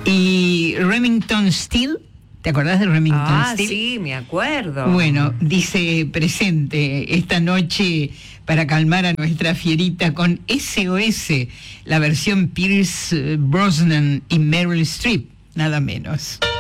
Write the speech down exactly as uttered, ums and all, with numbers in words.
Y Remington Steele, ¿te acordás de Remington ah, Steele? Sí, me acuerdo. Bueno, dice presente esta noche para calmar a nuestra fierita con S O S, la versión Pierce Brosnan y Meryl Streep, nada menos.